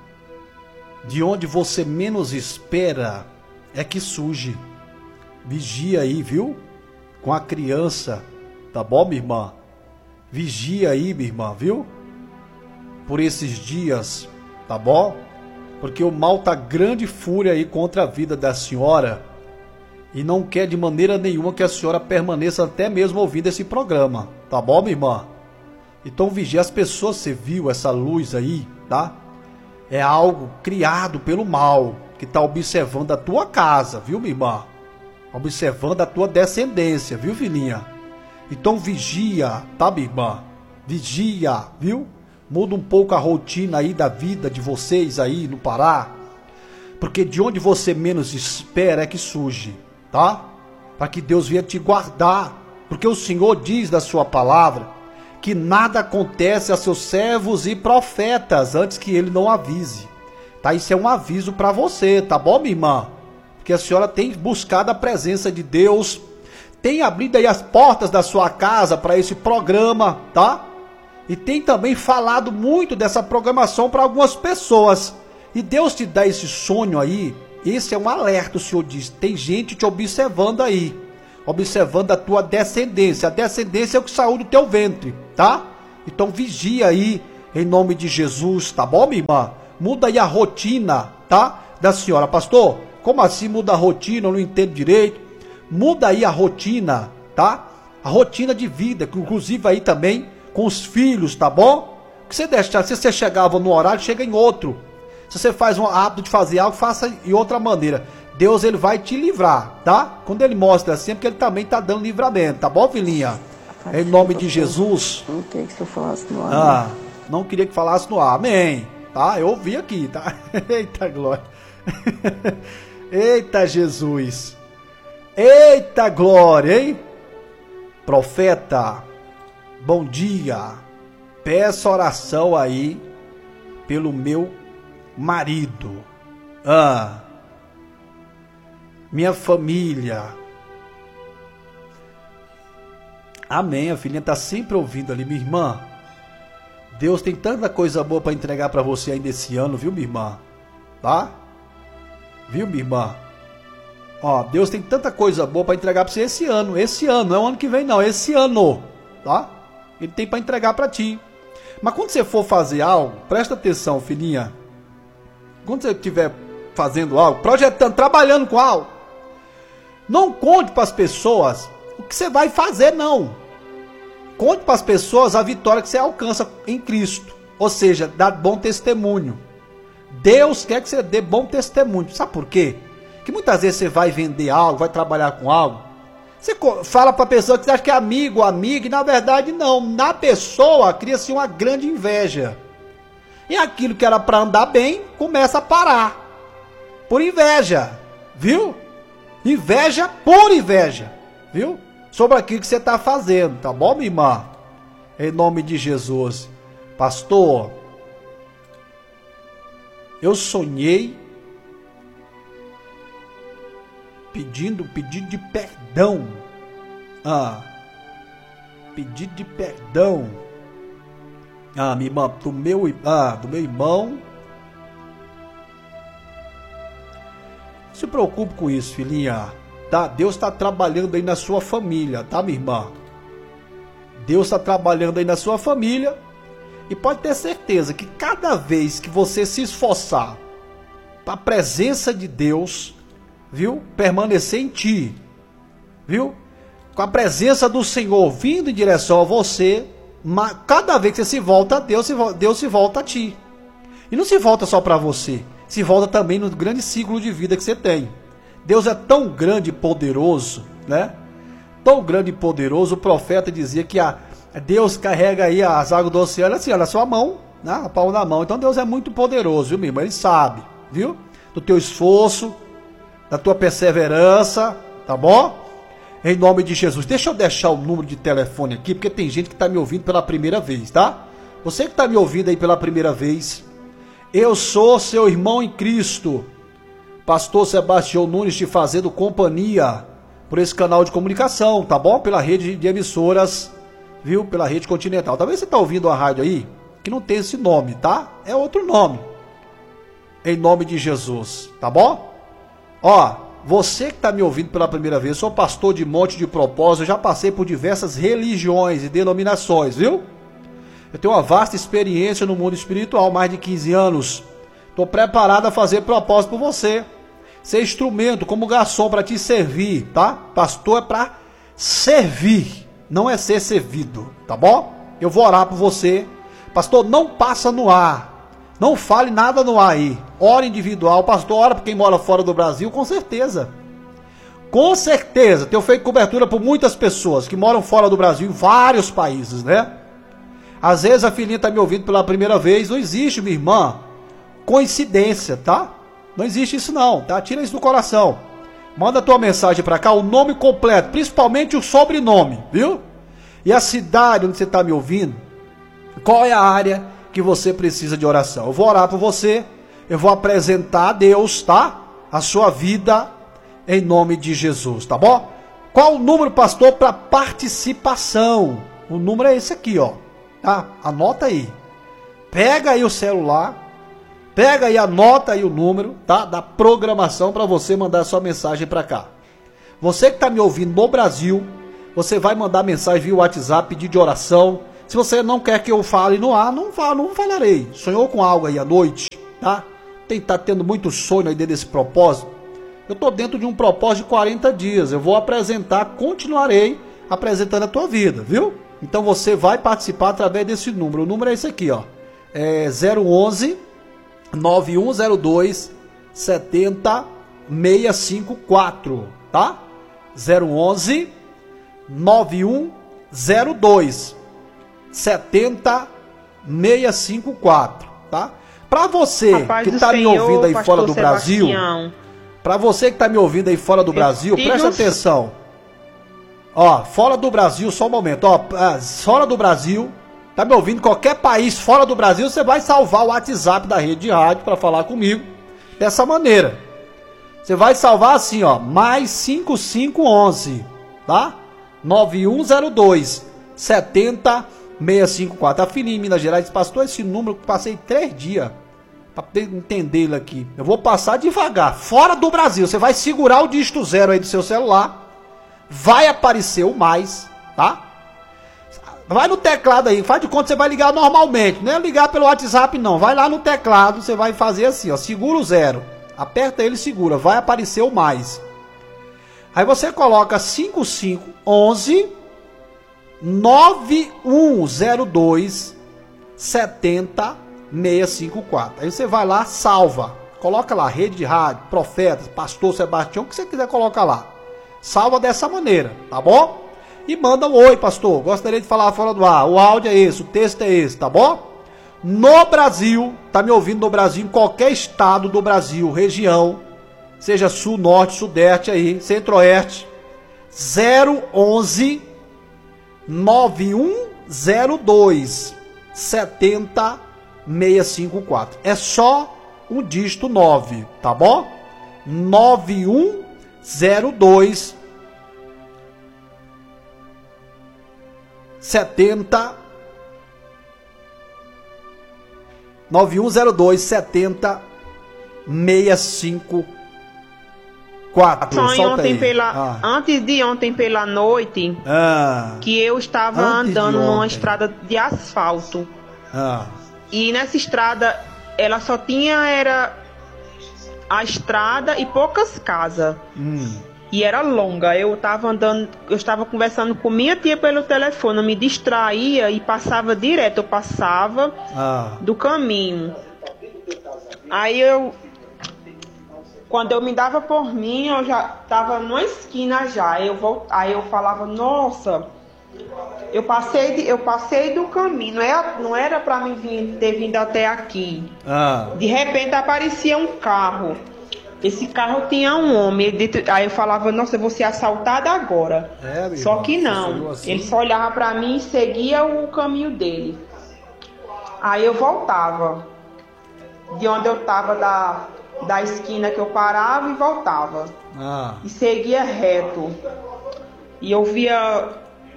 De onde você menos espera é que surge. Vigia aí, viu? Com a criança, tá bom, minha irmã? Vigia aí, minha irmã, viu? Por esses dias, tá bom? Porque o mal tá grande fúria aí contra a vida da senhora e não quer de maneira nenhuma que a senhora permaneça até mesmo ouvindo esse programa, tá bom, minha irmã? Então vigia as pessoas, você viu essa luz aí, tá? É algo criado pelo mal, que está observando a tua casa, viu, minha irmã? Observando a tua descendência, viu, filhinha? Então vigia, tá, minha irmã? Vigia, viu? Muda um pouco a rotina aí da vida de vocês aí no Pará. Porque de onde você menos espera é que surge, tá? Para que Deus venha te guardar. Porque o Senhor diz da sua palavra que nada acontece a seus servos e profetas antes que ele não avise. Tá? Isso é um aviso para você, tá bom, minha irmã? Porque a senhora tem buscado a presença de Deus, tem abrido aí as portas da sua casa para esse programa, tá? E tem também falado muito dessa programação para algumas pessoas E Deus te dá esse sonho aí, esse é um alerta, o Senhor diz, tem gente te observando aí, observando a tua descendência. A descendência é o que saiu do teu ventre, tá? Então vigia aí, em nome de Jesus, tá bom, minha irmã? Muda aí a rotina, tá? Da senhora. Pastor, como assim muda a rotina? Eu não entendo direito. Muda aí a rotina, tá? A rotina de vida, que inclusive aí também com os filhos, tá bom? Que você deixa, se você chegava no horário, chega em outro. Se você faz um hábito de fazer algo, faça de outra maneira. Deus, ele vai te livrar, tá? Quando ele mostra assim, é porque ele também tá dando livramento, tá bom, filhinha? Em nome de Jesus. Não queria que você falasse no ar. Não queria que falasse no ar. Amém. Tá? Eu ouvi aqui, tá? Eita glória. Eita Jesus. Eita glória, hein? Profeta, bom dia. Peço oração aí pelo meu marido. Minha família. Amém. A filhinha tá sempre ouvindo ali, minha irmã. Deus tem tanta coisa boa para entregar para você ainda esse ano, viu, minha irmã? Tá? Viu, minha irmã? Ó, Deus tem tanta coisa boa para entregar para você esse ano, não é o ano que vem não, esse ano, tá? Ele tem para entregar para ti. Mas quando você for fazer algo, presta atenção, filhinha. Quando você estiver fazendo algo, projetando, trabalhando com algo, não conte para as pessoas o que você vai fazer, não. Conte para as pessoas a vitória que você alcança em Cristo. Ou seja, dar bom testemunho. Deus quer que você dê bom testemunho. Sabe por quê? Que muitas vezes você vai vender algo, vai trabalhar com algo. Você fala para a pessoa que você acha que é amigo ou amiga, e na verdade não. Na pessoa cria-se uma grande inveja. E aquilo que era para andar bem, começa a parar. Por inveja. Viu? Inveja por inveja. Viu? Sobre aquilo que você está fazendo, tá bom, minha irmã? Em nome de Jesus. Pastor, eu sonhei pedido de perdão. Pedido de perdão. Minha irmã, do meu irmão. Não se preocupe com isso, filhinha. Tá? Deus está trabalhando aí na sua família, tá, minha irmã? Deus está trabalhando aí na sua família. E pode ter certeza que cada vez que você se esforçar para a presença de Deus, viu? Permanecer em ti, viu? Com a presença do Senhor vindo em direção a você, cada vez que você se volta a Deus, Deus se volta a ti. E não se volta só para você, se volta também no grande ciclo de vida que você tem. Deus é tão grande e poderoso, né? Tão grande e poderoso, o profeta dizia que Deus carrega aí as águas do oceano assim, na sua mão, né? A palma da mão. Então Deus é muito poderoso, viu, meu irmão? Ele sabe, viu? Do teu esforço, da tua perseverança, tá bom? Em nome de Jesus. Deixa eu deixar o número de telefone aqui, porque tem gente que está me ouvindo pela primeira vez, tá? Você que está me ouvindo aí pela primeira vez, eu sou seu irmão em Cristo, Pastor Sebastião Nunes, te fazendo companhia por esse canal de comunicação, tá bom? Pela rede de emissoras, viu? Pela rede continental. Talvez você está ouvindo a rádio aí, que não tem esse nome, tá? É outro nome. Em nome de Jesus, tá bom? Ó, você que está me ouvindo pela primeira vez, sou pastor de Monte de Propósito, eu já passei por diversas religiões e denominações, viu? Eu tenho uma vasta experiência no mundo espiritual, mais de 15 anos. Estou preparado a fazer propósito por você. Ser instrumento como garçom para te servir, tá? Pastor é para servir, não é ser servido, tá bom? Eu vou orar por você. Pastor, não passa no ar. Não fale nada no ar aí. Ora individual. Pastor, ora por quem mora fora do Brasil, com certeza. Com certeza. Tenho feito cobertura por muitas pessoas que moram fora do Brasil, em vários países, né? Às vezes a filhinha está me ouvindo pela primeira vez. Não existe, minha irmã, coincidência, tá? Não existe isso não, tá? Tira isso do coração. Manda a tua mensagem para cá, o nome completo, principalmente o sobrenome, viu? E a cidade onde você está me ouvindo. Qual é a área que você precisa de oração? Eu vou orar por você. Eu vou apresentar a Deus, tá? A sua vida em nome de Jesus, tá bom? Qual o número, pastor, para participação? O número é esse aqui, ó. Tá? Anota aí. Pega aí o celular. Pega aí, anota aí o número, tá? Da programação para você mandar sua mensagem para cá. Você que está me ouvindo no Brasil, você vai mandar mensagem via WhatsApp, pedido de oração. Se você não quer que eu fale no ar, não falarei. Sonhou com algo aí à noite, tá? Tá tendo muito sonho aí dentro desse propósito. Eu tô dentro de um propósito de 40 dias. Eu vou apresentar, continuarei apresentando a tua vida, viu? Então você vai participar através desse número. O número é esse aqui, ó. É 011 9102 70654, tá? 011 9102 70654, tá? Para você que tá me ouvindo aí fora do Brasil, para você que tá me ouvindo aí fora do Brasil, presta atenção. Ó, fora do Brasil, só um momento, ó, fora do Brasil, tá me ouvindo, qualquer país fora do Brasil, você vai salvar o WhatsApp da rede de rádio para falar comigo dessa maneira. Você vai salvar assim, ó, mais 5511, tá? 9102 70654. A filhinha em Minas Gerais, pastor, esse número que passei 3 dias para entendê-lo aqui. Eu vou passar devagar. Fora do Brasil, você vai segurar o dígito 0 aí do seu celular. Vai aparecer o mais, tá? Vai no teclado aí, faz de conta que você vai ligar normalmente. Não é ligar pelo WhatsApp não. Vai lá no teclado, você vai fazer assim, ó, segura o 0. Aperta ele e segura, vai aparecer o mais. Aí você coloca 5511 9102 70654. Aí você vai lá, salva. Coloca lá, rede de rádio, profetas, pastor Sebastião, o que você quiser colocar lá. Salva dessa maneira, tá bom? E manda um oi, pastor. Gostaria de falar fora do ar. O áudio é esse, o texto é esse, tá bom? No Brasil, tá me ouvindo no Brasil, em qualquer estado do Brasil, região, seja sul, norte, sudeste aí, centro-oeste, 011 9102 70654. É só um dígito 9, tá bom? 9102 9102 70654. Antes de ontem pela noite, que eu estava andando numa estrada de asfalto. E nessa estrada, ela só tinha a estrada e poucas casas. E era longa. Eu estava conversando com minha tia pelo telefone, eu me distraía e passava direto. Eu passava do caminho. Aí quando eu me dava por mim, eu já estava numa esquina já. Aí eu falava, nossa, eu passei do caminho. Não era para mim ter vindo até aqui. De repente aparecia um carro. Esse carro tinha um homem. Aí eu falava, nossa, eu vou ser assaltada agora. Só que não. Assim? Ele só olhava para mim e seguia o caminho dele. Aí eu voltava. De onde eu estava, da esquina que eu parava e voltava. E seguia reto. E eu via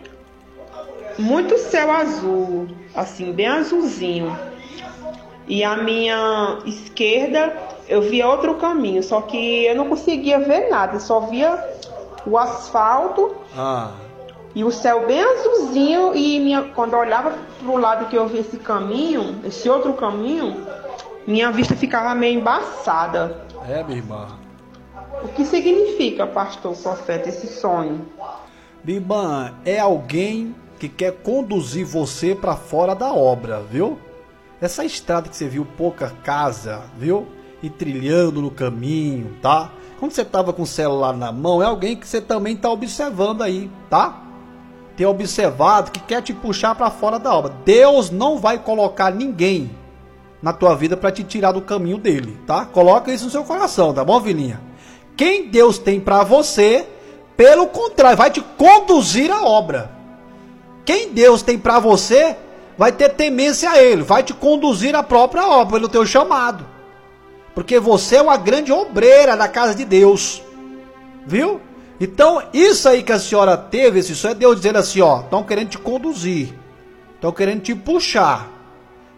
muito céu azul, assim, bem azulzinho. E a minha esquerda eu via outro caminho, só que eu não conseguia ver nada, só via o asfalto e o céu bem azulzinho. E quando eu olhava pro lado que eu via esse outro caminho, minha vista ficava meio embaçada. Minha irmã. O que significa, pastor, profeta, esse sonho? Minha irmã, é alguém que quer conduzir você para fora da obra, viu? Essa estrada que você viu, pouca casa, viu? E trilhando no caminho, tá? Quando você tava com o celular na mão, é alguém que você também tá observando aí, tá? Tem observado que quer te puxar para fora da obra. Deus não vai colocar ninguém na tua vida para te tirar do caminho dele, tá? Coloca isso no seu coração, tá bom, filhinha? Quem Deus tem para você, pelo contrário, vai te conduzir à obra. Quem Deus tem para você, vai ter temência a ele, vai te conduzir à própria obra, pelo teu chamado. Porque você é uma grande obreira na casa de Deus. Viu? Então, isso aí que a senhora teve, esse sonho, é Deus dizendo assim, ó, estão querendo te conduzir. Estão querendo te puxar.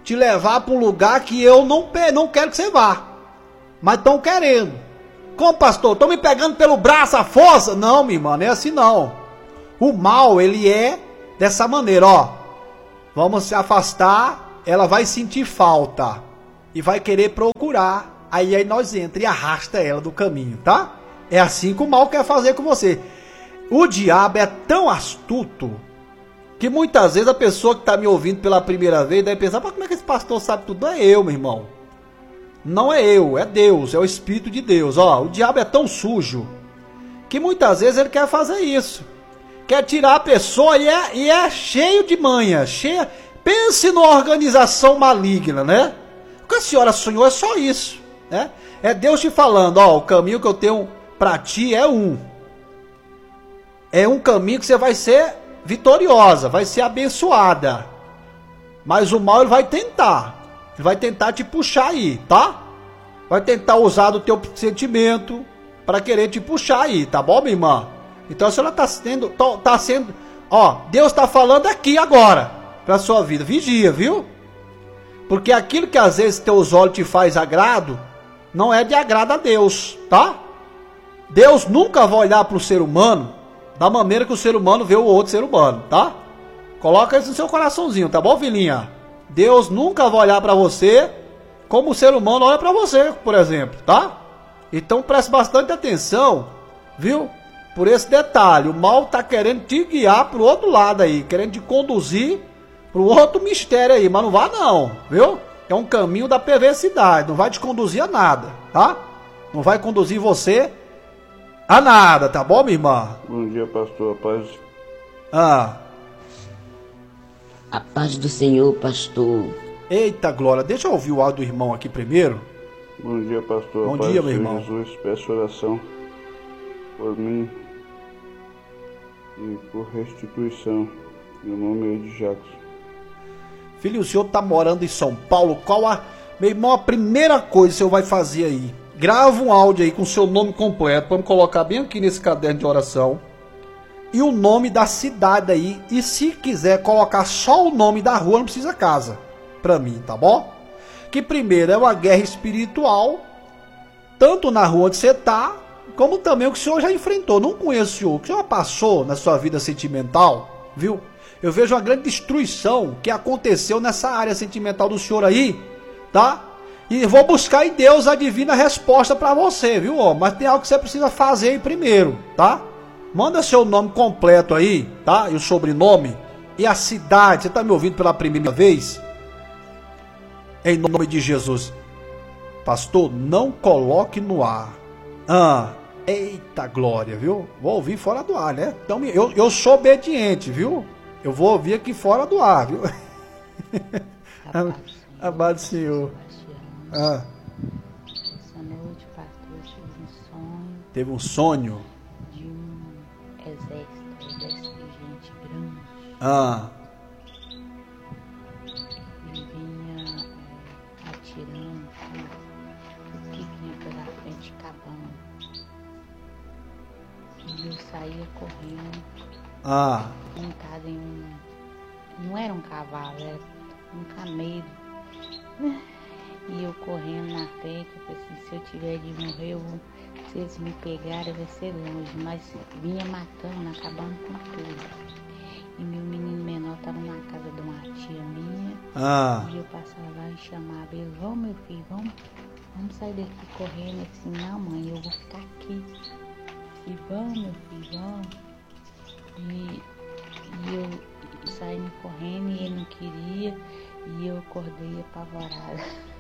te levar para um lugar que eu não quero que você vá. Mas estão querendo. Como, pastor? Estão me pegando pelo braço, a força? Não, minha irmã, não é assim não. O mal, ele é dessa maneira, ó. Vamos se afastar, ela vai sentir falta. E vai querer procurar. Aí nós entra e arrasta ela do caminho, tá? É assim que o mal quer fazer com você. O diabo é tão astuto que muitas vezes a pessoa que está me ouvindo pela primeira vez deve pensar, como é que esse pastor sabe tudo? Não é eu, meu irmão. Não é eu, é Deus, é o Espírito de Deus. Ó, o diabo é tão sujo que muitas vezes ele quer fazer isso. Quer tirar a pessoa e é cheio de manha. Pense numa organização maligna, né? O que a senhora sonhou é só isso, né? É Deus te falando, ó, o caminho que eu tenho para ti é um. É um caminho que você vai ser vitoriosa, vai ser abençoada. Mas o mal ele vai tentar. Ele vai tentar te puxar aí, tá? Vai tentar usar do teu sentimento para querer te puxar aí, tá bom, minha irmã? Então a senhora tá sendo, ó, Deus tá falando aqui agora pra sua vida. Vigia, viu? Porque aquilo que às vezes teus olhos te faz agrado, não é de agrado a Deus, tá? Deus nunca vai olhar pro ser humano da maneira que o ser humano vê o outro ser humano, tá? Coloca isso no seu coraçãozinho, tá bom, filhinha? Deus nunca vai olhar para você como o ser humano olha para você, por exemplo, tá? Então preste bastante atenção, viu? Por esse detalhe, o mal tá querendo te guiar pro outro lado aí, querendo te conduzir pro outro mistério aí, mas não vá não, viu? É um caminho da perversidade, não vai te conduzir a nada, tá? Não vai conduzir você a nada, tá bom, minha irmã? Bom dia, pastor, a paz. A paz do Senhor, pastor. Eita, glória, deixa eu ouvir o áudio do irmão aqui primeiro. Bom dia, pastor. Bom dia, meu irmão. Jesus, peço oração por mim e por restituição. Meu nome é de Jackson. Filho, o senhor tá morando em São Paulo, meu irmão, a primeira coisa que o senhor vai fazer aí, grava um áudio aí com o seu nome completo, vamos colocar bem aqui nesse caderno de oração, e o nome da cidade aí, e se quiser colocar só o nome da rua, não precisa casa, pra mim, tá bom? Que primeiro é uma guerra espiritual, tanto na rua onde você tá, como também o que o senhor já enfrentou. Não conheço o senhor, o que o senhor passou na sua vida sentimental, viu? Eu vejo uma grande destruição que aconteceu nessa área sentimental do senhor aí, tá? E vou buscar em Deus a divina resposta para você, viu? Mas tem algo que você precisa fazer aí primeiro, tá? Manda seu nome completo aí, tá? E o sobrenome e a cidade. Você tá me ouvindo pela primeira vez? Em nome de Jesus. Pastor, não coloque no ar. Eita glória, viu? Vou ouvir fora do ar, né? Então eu sou obediente, viu? Eu vou ouvir aqui fora do ar, viu? Amado Senhor. Essa noite, pastor, eu tive um sonho. Teve um sonho? De um exército de gente grande. E vinha atirando tudo que vinha pela frente, acabando. E eu saía correndo. Montado em não era um cavalo, era um camelo. E eu correndo na frente, eu falei assim, se eu tiver de morrer, se eles me pegarem, vai ser longe. Mas vinha matando, acabando com tudo. E meu menino menor estava na casa de uma tia minha. E eu passava lá e chamava ele, vamos meu filho, vamos sair daqui correndo. Ele disse, não mãe, eu vou ficar aqui. E vamos meu filho, vamos. E eu saindo correndo e ele não queria. E eu acordei apavorada.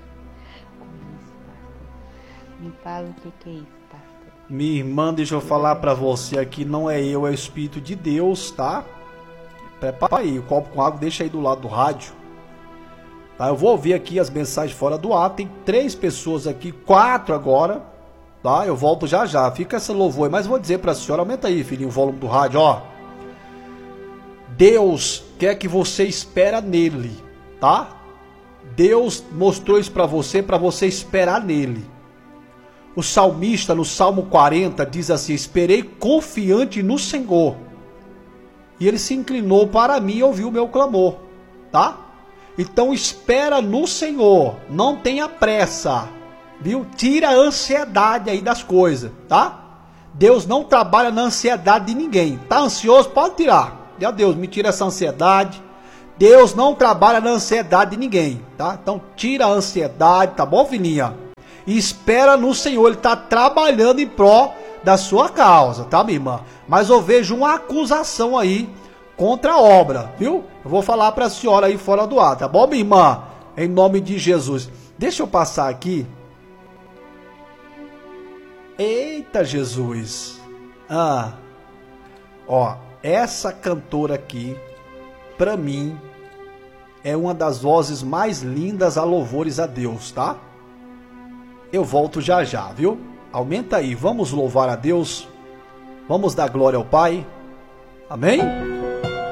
Me fala o que é isso, pastor. Minha irmã, deixa eu falar pra você aqui, não é eu, é o Espírito de Deus, tá? Prepara aí, o copo com água, deixa aí do lado do rádio. Tá? Eu vou ouvir aqui as mensagens fora do ar, tem 3 pessoas aqui, 4 agora, tá? Eu volto já já, fica essa louvor aí, mas vou dizer pra senhora, aumenta aí, filhinho, o volume do rádio, ó. Deus quer que você espera nele, tá? Deus mostrou isso para você esperar nele. O salmista no Salmo 40 diz assim, esperei confiante no Senhor, e ele se inclinou para mim e ouviu o meu clamor, tá? Então espera no Senhor, não tenha pressa, viu? Tira a ansiedade aí das coisas, tá? Deus não trabalha na ansiedade de ninguém. Tá ansioso? Pode tirar. Ó Deus, me tira essa ansiedade. Deus não trabalha na ansiedade de ninguém, tá? Então tira a ansiedade, tá bom, filhinha? E espera no Senhor, Ele está trabalhando em prol da sua causa, tá, minha irmã? Mas eu vejo uma acusação aí contra a obra, viu? Eu vou falar para a senhora aí fora do ar, tá bom, minha irmã? Em nome de Jesus. Deixa eu passar aqui. Eita, Jesus. Ó, essa cantora aqui, para mim, é uma das vozes mais lindas a louvores a Deus, tá? Eu volto já já, viu? Aumenta aí, vamos louvar a Deus. Vamos dar glória ao Pai. Amém?